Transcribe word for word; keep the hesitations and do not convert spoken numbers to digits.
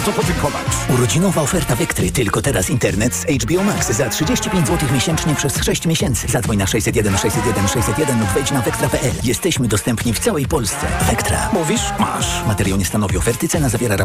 bardzo podziękować. Urodzinowa oferta Vectry. Tylko teraz internet z H B O Max za trzydzieści pięć złotych miesięcznie przez sześć miesięcy. Zadzwoń na sześćset jeden sześćset jeden sześćset jeden lub wejdź na vectra kropka p l. Jesteśmy dostępni w całej Polsce. Vectra. Mówisz? Masz. Materiał nie stanowi oferty. Cena zawiera